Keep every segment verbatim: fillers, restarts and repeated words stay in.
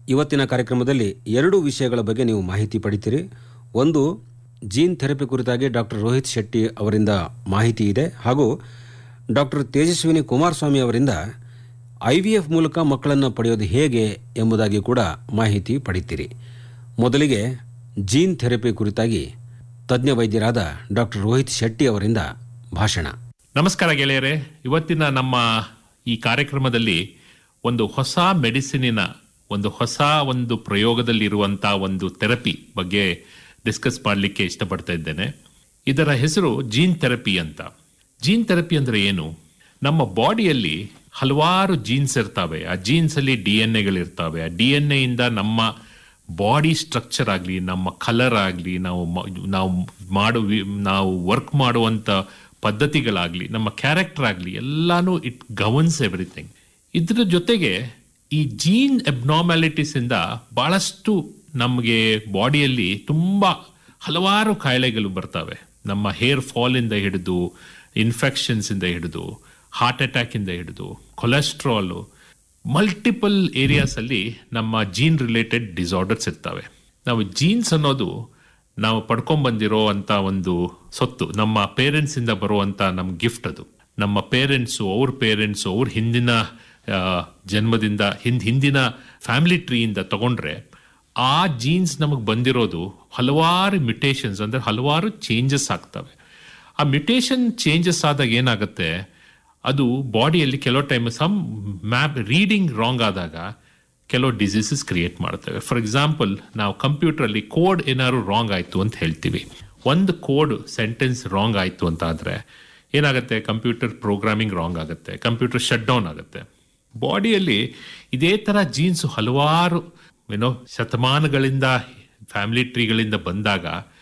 ಇವತ್ತಿನ ಕಾರ್ಯಕ್ರಮದಲ್ಲಿ ಎರಡು ವಿಷಯಗಳ ಬಗ್ಗೆ ನೀವು ಮಾಹಿತಿ ಪಡಿತೀರಿ. ಒಂದು, ಜೀನ್ ಥೆರಪಿ ಕುರಿತಾಗಿ ಡಾಕ್ಟರ್ ರೋಹಿತ್ ಶೆಟ್ಟಿ ಅವರಿಂದ ಮಾಹಿತಿ ಇದೆ, ಹಾಗೂ ಡಾಕ್ಟರ್ ತೇಜಸ್ವಿನಿ ಕುಮಾರಸ್ವಾಮಿ ಅವರಿಂದ ಐ ವಿ ಎಫ್ ಮೂಲಕ ಮಕ್ಕಳನ್ನು ಪಡೆಯೋದು ಹೇಗೆ ಎಂಬುದಾಗಿ ಕೂಡ ಮಾಹಿತಿ ಪಡಿತೀರಿ. ಮೊದಲಿಗೆ ಜೀನ್ ಥೆರಪಿ ಕುರಿತಾಗಿ ತಜ್ಞ ವೈದ್ಯರಾದ ಡಾಕ್ಟರ್ ರೋಹಿತ್ ಶೆಟ್ಟಿ ಅವರಿಂದ ಭಾಷಣ. ನಮಸ್ಕಾರ ಗೆಳೆಯರೇ, ಇವತ್ತಿನ ನಮ್ಮ ಈ ಕಾರ್ಯಕ್ರಮದಲ್ಲಿ ಒಂದು ಹೊಸ ಮೆಡಿಸಿನಿನ ಒಂದು ಹೊಸ ಒಂದು ಪ್ರಯೋಗದಲ್ಲಿರುವಂಥ ಒಂದು ಥೆರಪಿ ಬಗ್ಗೆ ಡಿಸ್ಕಸ್ ಮಾಡಲಿಕ್ಕೆ ಇಷ್ಟಪಡ್ತಾ ಇದ್ದೇನೆ. ಇದರ ಹೆಸರು ಜೀನ್ ಥೆರಪಿ ಅಂತ. ಜೀನ್ ಥೆರಪಿ ಅಂದರೆ ಏನು? ನಮ್ಮ ಬಾಡಿಯಲ್ಲಿ ಹಲವಾರು ಜೀನ್ಸ್ ಇರ್ತವೆ. ಆ ಜೀನ್ಸ್ ಅಲ್ಲಿ ಡಿ ಎನ್ ಎಗಳಿರ್ತವೆ. ಆ ಡಿ ಎನ್ ಎಯಿಂದ ನಮ್ಮ ಬಾಡಿ ಸ್ಟ್ರಕ್ಚರ್ ಆಗಲಿ, ನಮ್ಮ ಕಲರ್ ಆಗಲಿ, ನಾವು ನಾವು ಮಾಡು ನಾವು ವರ್ಕ್ ಮಾಡುವಂಥ ಪದ್ಧತಿಗಳಾಗಲಿ, ನಮ್ಮ ಕ್ಯಾರೆಕ್ಟರ್ ಆಗಲಿ, ಎಲ್ಲಾನು ಇಟ್ ಗವರ್ನ್ಸ್ ಎವ್ರಿಥಿಂಗ್. ಇದ್ರ ಜೊತೆಗೆ ಈ ಜೀನ್ ಅಬ್ನಾರ್ಮ್ಯಾಲಿಟೀಸ್ ಇಂದ ಬಹಳಷ್ಟು ನಮಗೆ ಬಾಡಿಯಲ್ಲಿ ತುಂಬಾ ಹಲವಾರು ಕಾಯಿಲೆಗಳು ಬರ್ತವೆ. ನಮ್ಮ ಹೇರ್ ಫಾಲ್ ಇಂದ ಹಿಡಿದು, ಇನ್ಫೆಕ್ಷನ್ಸ್ ಇಂದ ಹಿಡಿದು, ಹಾರ್ಟ್ ಅಟ್ಯಾಕ್ ಇಂದ ಹಿಡಿದು, ಕೊಲೆಸ್ಟ್ರಾಲು, ಮಲ್ಟಿಪಲ್ ಏರಿಯಾಸ್ ಅಲ್ಲಿ ನಮ್ಮ ಜೀನ್ ರಿಲೇಟೆಡ್ ಡಿಸಾರ್ಡರ್ಸ್ ಇರ್ತವೆ. ನಾವು ಜೀನ್ಸ್ ಅನ್ನೋದು ನಾವು ಪಡ್ಕೊಂಡ್ ಬಂದಿರೋ ಅಂತ ಒಂದು ಸೊತ್ತು, ನಮ್ಮ ಪೇರೆಂಟ್ಸ್ ಇಂದ ಬರುವಂತ ನಮ್ ಗಿಫ್ಟ್. ಅದು ನಮ್ಮ ಪೇರೆಂಟ್ಸು, ಅವ್ರ ಪೇರೆಂಟ್ಸು, ಅವ್ರ ಹಿಂದಿನ ಜನ್ಮದಿಂದ ಹಿಂದ್ ಹಿಂದಿನ ಫ್ಯಾಮಿಲಿ ಟ್ರೀಯಿಂದ ತಗೊಂಡ್ರೆ ಆ ಜೀನ್ಸ್ ನಮಗೆ ಬಂದಿರೋದು ಹಲವಾರು ಮ್ಯುಟೇಷನ್ಸ್, ಅಂದ್ರೆ ಹಲವಾರು ಚೇಂಜಸ್ ಆಗ್ತವೆ. ಆ ಮ್ಯುಟೇಷನ್ ಚೇಂಜಸ್ ಆದಾಗ ಏನಾಗುತ್ತೆ, ಅದು ಬಾಡಿಯಲ್ಲಿ ಕೆಲವು time some map reading wrong ಆದಾಗ ಕೆಲವು ಡಿಸೀಸಸ್ ಕ್ರಿಯೇಟ್ ಮಾಡ್ತವೆ. ಫಾರ್ ಎಕ್ಸಾಂಪಲ್, ನಾವು ಕಂಪ್ಯೂಟರಲ್ಲಿ ಕೋಡ್ ಏನಾದ್ರು ರಾಂಗ್ ಆಯ್ತು ಅಂತ ಹೇಳ್ತೀವಿ. ಒಂದು ಕೋಡ್ ಸೆಂಟೆನ್ಸ್ ರಾಂಗ್ ಆಯ್ತು ಅಂತ ಆದ್ರೆ ಏನಾಗುತ್ತೆ, ಕಂಪ್ಯೂಟರ್ ಪ್ರೋಗ್ರಾಮಿಂಗ್ ರಾಂಗ್ ಆಗುತ್ತೆ, ಕಂಪ್ಯೂಟರ್ ಶಟ್ ಡೌನ್ ಆಗುತ್ತೆ. ಬಾಡಿಯಲ್ಲಿ ಇದೇ ತರ ಜೀನ್ಸ್ ಹಲವಾರು ಏನೋ ಶತಮಾನಗಳಿಂದ ಫ್ಯಾಮಿಲಿ ಟ್ರೀಗಳಿಂದ ಬಂದಾಗ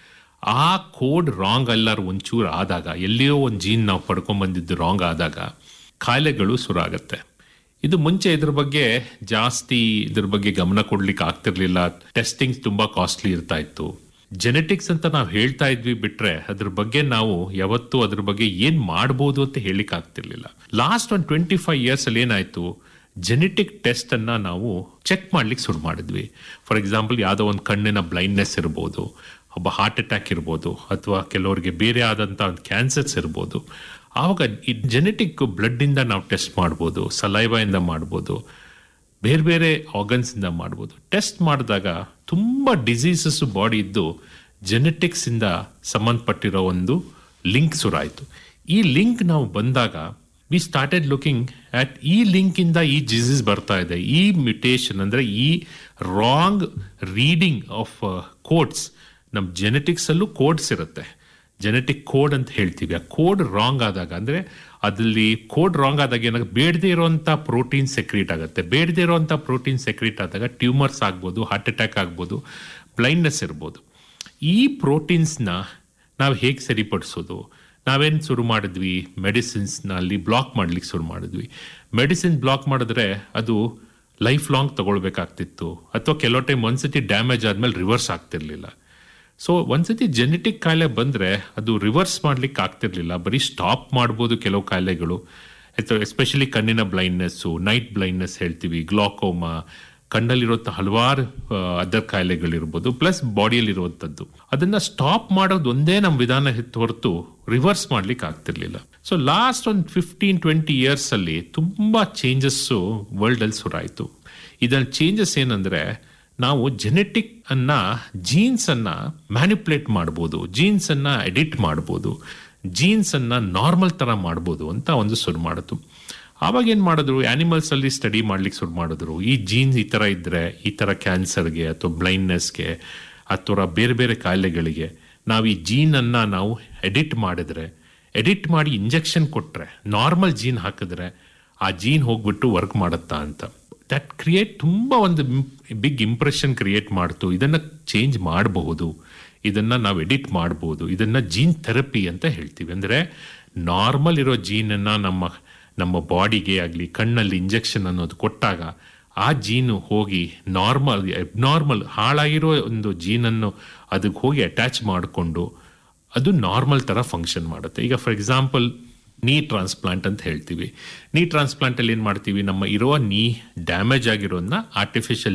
ಆ ಕೋಡ್ ರಾಂಗ್ ಎಲ್ಲಾರು ಒಂಚೂರು ಆದಾಗ, ಎಲ್ಲಿಯೋ ಒಂದು ಜೀನ್ ನಾವು ಪಡ್ಕೊಂಡ್ ಬಂದಿದ್ದು ರಾಂಗ್ ಆದಾಗ ಕಾಯಿಲೆಗಳು ಶುರು ಆಗತ್ತೆ. ಇದು ಮುಂಚೆ ಇದ್ರ ಬಗ್ಗೆ ಜಾಸ್ತಿ ಇದ್ರ ಬಗ್ಗೆ ಗಮನ ಕೊಡ್ಲಿಕ್ಕೆ ಆಗ್ತಿರ್ಲಿಲ್ಲ. ಟೆಸ್ಟಿಂಗ್ ತುಂಬಾ ಕಾಸ್ಟ್ಲಿ ಇರ್ತಾ ಇತ್ತು. ಜೆನೆಟಿಕ್ಸ್ ಅಂತ ನಾವು ಹೇಳ್ತಾ ಇದ್ವಿ ಬಿಟ್ರೆ ಅದ್ರ ಬಗ್ಗೆ ನಾವು ಯಾವತ್ತೂ ಅದ್ರ ಬಗ್ಗೆ ಏನ್ ಮಾಡ್ಬೋದು ಅಂತ ಹೇಳಿಕ್ ಆಗ್ತಿರ್ಲಿಲ್ಲ. ಲಾಸ್ಟ್ ಒಂದು ಟ್ವೆಂಟಿ ಫೈವ್ ಇಯರ್ಸ್ ಅಲ್ಲಿ ಏನಾಯ್ತು, ಜೆನೆಟಿಕ್ ಟೆಸ್ಟ್ ಅನ್ನ ನಾವು ಚೆಕ್ ಮಾಡ್ಲಿಕ್ಕೆ ಶುರು ಮಾಡಿದ್ವಿ. ಫಾರ್ ಎಕ್ಸಾಂಪಲ್, ಯಾವುದೋ ಒಂದು ಕಣ್ಣಿನ ಬ್ಲೈಂಡ್ನೆಸ್ ಇರ್ಬೋದು, ಒಬ್ಬ ಹಾರ್ಟ್ ಅಟ್ಯಾಕ್ ಇರ್ಬೋದು, ಅಥವಾ ಕೆಲವರಿಗೆ ಬೇರೆ ಆದಂತ ಒಂದು ಕ್ಯಾನ್ಸರ್ಸ್ ಇರ್ಬೋದು. ಆವಾಗ ಈ ಜೆನೆಟಿಕ್ ಬ್ಲಡ್ ಇಂದ ನಾವು ಟೆಸ್ಟ್ ಮಾಡ್ಬೋದು, ಸಲೈವಾ ಇಂದ ಮಾಡ್ಬೋದು, ಬೇರೆ ಬೇರೆ ಆರ್ಗನ್ಸ್ ಇಂದ ಮಾಡ್ಬೋದು. ಟೆಸ್ಟ್ ಮಾಡಿದಾಗ ತುಂಬಾ ಡಿಸೀಸಸ್ ಬಾಡಿ ಇದ್ದು ಜೆನೆಟಿಕ್ಸ್ ಇಂದ ಸಂಬಂಧಪಟ್ಟಿರೋ ಒಂದು ಲಿಂಕ್ ಶುರುವಾಯಿತು. ಈ ಲಿಂಕ್ ನಾವು ಬಂದಾಗ ವಿ ಸ್ಟಾರ್ಟೆಡ್ ಲುಕಿಂಗ್ ಅಟ್ ಈ ಲಿಂಕ್ ಇಂದ ಈ ಡಿಸೀಸ್ ಬರ್ತಾ ಇದೆ. ಈ ಮ್ಯುಟೇಷನ್ ಅಂದ್ರೆ ಈ ರಾಂಗ್ ರೀಡಿಂಗ್ ಆಫ್ ಕೋಡ್ಸ್, ನಮ್ಮ ಜೆನೆಟಿಕ್ಸ್ ಅಲ್ಲೂ ಕೋಡ್ಸ್ ಇರುತ್ತೆ, ಜೆನೆಟಿಕ್ ಕೋಡ್ ಅಂತ ಹೇಳ್ತೀವಿ. ಆ ಕೋಡ್ ರಾಂಗ್ ಆದಾಗ, ಅಂದ್ರೆ ಅದಲ್ಲಿ ಕೋಡ್ ರಾಂಗ್ ಆದಾಗ ಏನಾಗ ಬೇಡದೇ ಇರುವಂತ ಪ್ರೋಟೀನ್ ಸೆಕ್ರೀಟ್ ಆಗುತ್ತೆ. ಬೇಡದೇ ಇರುವಂತ ಪ್ರೋಟೀನ್ ಸೆಕ್ರೀಟ್ ಆದಾಗ ಟ್ಯೂಮರ್ಸ್ ಆಗ್ಬೋದು, ಹಾರ್ಟ್ ಅಟ್ಯಾಕ್ ಆಗ್ಬೋದು, ಬ್ಲೈಂಡ್ನೆಸ್ ಇರ್ಬೋದು. ಈ ಪ್ರೋಟೀನ್ಸ್ನ ನಾವು ಹೇಗೆ ಸರಿಪಡಿಸೋದು? ನಾವೇನು ಶುರು ಮಾಡಿದ್ವಿ, ಮೆಡಿಸಿನ್ಸ್ನ ಅಲ್ಲಿ ಬ್ಲಾಕ್ ಮಾಡ್ಲಿಕ್ಕೆ ಶುರು ಮಾಡಿದ್ವಿ. ಮೆಡಿಸಿನ್ ಬ್ಲಾಕ್ ಮಾಡಿದ್ರೆ ಅದು ಲೈಫ್ ಲಾಂಗ್ ತಗೊಳ್ಬೇಕಾಗ್ತಿತ್ತು, ಅಥವಾ ಕೆಲವು ಟೈಮ್ ಒಂದ್ಸತಿ ಡ್ಯಾಮೇಜ್ ಆದ್ಮೇಲೆ ರಿವರ್ಸ್ ಆಗ್ತಿರ್ಲಿಲ್ಲ. ಸೊ ಒಂದ್ಸತಿ ಜೆನೆಟಿಕ್ ಕಾಯಿಲೆ ಬಂದ್ರೆ ಅದು ರಿವರ್ಸ್ ಮಾಡ್ಲಿಕ್ಕೆ ಆಗ್ತಿರ್ಲಿಲ್ಲ, ಬರೀ ಸ್ಟಾಪ್ ಮಾಡ್ಬೋದು ಕೆಲವು ಕಾಯಿಲೆಗಳು. ಎಸ್ಪೆಷಲಿ ಕಣ್ಣಿನ ಬ್ಲೈಂಡ್ನೆಸ್ಸು, ನೈಟ್ ಬ್ಲೈಂಡ್ನೆಸ್ ಹೇಳ್ತೀವಿ, ಗ್ಲಾಕೋಮಾ, ಕಣ್ಣಲ್ಲಿರುವಂಥ ಹಲವಾರು ಅದರ್ ಕಾಯಿಲೆಗಳಿರ್ಬೋದು, ಪ್ಲಸ್ ಬಾಡಿಯಲ್ಲಿರುವಂಥದ್ದು. ಅದನ್ನ ಸ್ಟಾಪ್ ಮಾಡೋದು ಒಂದೇ ನಮ್ಮ ವಿಧಾನ ಹೊರತು ರಿವರ್ಸ್ ಮಾಡ್ಲಿಕ್ಕೆ ಆಗ್ತಿರ್ಲಿಲ್ಲ. ಸೊ ಲಾಸ್ಟ್ ಒಂದು ಫಿಫ್ಟೀನ್ ಟ್ವೆಂಟಿ ಇಯರ್ಸ್ ಅಲ್ಲಿ ತುಂಬಾ ಚೇಂಜಸ್ಸು ವರ್ಲ್ಡ್ ಅಲ್ಲಿ ಶುರುವಾಯಿತು. ಇದ್ರಲ್ಲಿ ಚೇಂಜಸ್ ಏನಂದ್ರೆ, ನಾವು ಜೆನೆಟಿಕ್ ಅನ್ನ, ಜೀನ್ಸ್ ಅನ್ನ ಮ್ಯಾನಿಪುಲೇಟ್ ಮಾಡ್ಬೋದು, ಜೀನ್ಸ್ ಅನ್ನ ಎಡಿಟ್ ಮಾಡ್ಬೋದು, ಜೀನ್ಸ್ ಅನ್ನ ನಾರ್ಮಲ್ ತರ ಮಾಡ್ಬೋದು ಅಂತ ಒಂದು ಶುರು ಮಾಡಿತು. ಆವಾಗ ಏನ್ ಮಾಡಿದ್ರು, ಆನಿಮಲ್ಸ್ ಅಲ್ಲಿ ಸ್ಟಡಿ ಮಾಡ್ಲಿಕ್ಕೆ ಶುರು ಮಾಡಿದ್ರು. ಈ ಜೀನ್ಸ್ ಈ ತರ ಇದ್ರೆ ಈ ತರ ಕ್ಯಾನ್ಸರ್ಗೆ ಅಥವಾ ಬ್ಲೈಂಡ್ನೆಸ್ಗೆ ಅಥವಾ ಬೇರೆ ಬೇರೆ ಕಾಯಿಲೆಗಳಿಗೆ ನಾವು ಈ ಜೀನ್ ಅನ್ನ ನಾವು ಎಡಿಟ್ ಮಾಡಿದ್ರೆ, ಎಡಿಟ್ ಮಾಡಿ ಇಂಜೆಕ್ಷನ್ ಕೊಟ್ರೆ, ನಾರ್ಮಲ್ ಜೀನ್ ಹಾಕಿದ್ರೆ ಆ ಜೀನ್ ಹೋಗ್ಬಿಟ್ಟು ವರ್ಕ್ ಮಾಡುತ್ತಾ ಅಂತ. ದಟ್ ಕ್ರಿಯೇಟ್ ತುಂಬಾ ಒಂದು ಬಿಗ್ ಇಂಪ್ರೆಷನ್ ಕ್ರಿಯೇಟ್ ಮಾಡ್ತು. ಇದನ್ನ ಚೇಂಜ್ ಮಾಡಬಹುದು, ಇದನ್ನ ನಾವು ಎಡಿಟ್ ಮಾಡಬಹುದು, ಇದನ್ನ ಜೀನ್ ಥೆರಪಿ ಅಂತ ಹೇಳ್ತೀವಿ. ಅಂದ್ರೆ ನಾರ್ಮಲ್ ಇರೋ ಜೀನ್ ಅನ್ನ ನಮ್ಮ ನಮ್ಮ ಬಾಡಿಗೆ ಆಗಲಿ ಕಣ್ಣಲ್ಲಿ ಇಂಜೆಕ್ಷನ್ ಅನ್ನೋದು ಕೊಟ್ಟಾಗ ಆ ಜೀನು ಹೋಗಿ ನಾರ್ಮಲ್ ಅಬ್ನಾರ್ಮಲ್ ಹಾಳಾಗಿರೋ ಒಂದು ಜೀನನ್ನು ಅದಕ್ಕೆ ಹೋಗಿ ಅಟ್ಯಾಚ್ ಮಾಡಿಕೊಂಡು ಅದು ನಾರ್ಮಲ್ ತರ ಫಂಕ್ಷನ್ ಮಾಡುತ್ತೆ. ಈಗ ಫಾರ್ ಎಕ್ಸಾಂಪಲ್ ನೀ ಟ್ರಾನ್ಸ್ಪ್ಲಾಂಟ್ ಅಂತ ಹೇಳ್ತೀವಿ. ನೀ ಟ್ರಾನ್ಸ್ಪ್ಲಾಂಟ್ ಅಲ್ಲಿ ಏನ್ ಮಾಡ್ತೀವಿ, ನಮ್ಮ ಇರೋ ನೀ ಡ್ಯಾಮೇಜ್ ಆಗಿರೋದನ್ನ ಆರ್ಟಿಫಿಷಿಯಲ್